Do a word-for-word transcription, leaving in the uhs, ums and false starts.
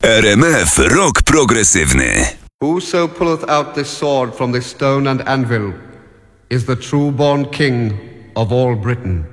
R M F Rock Progresywny. Whoso pulleth out this sword from this stone and anvil is the true-born king of all Britain.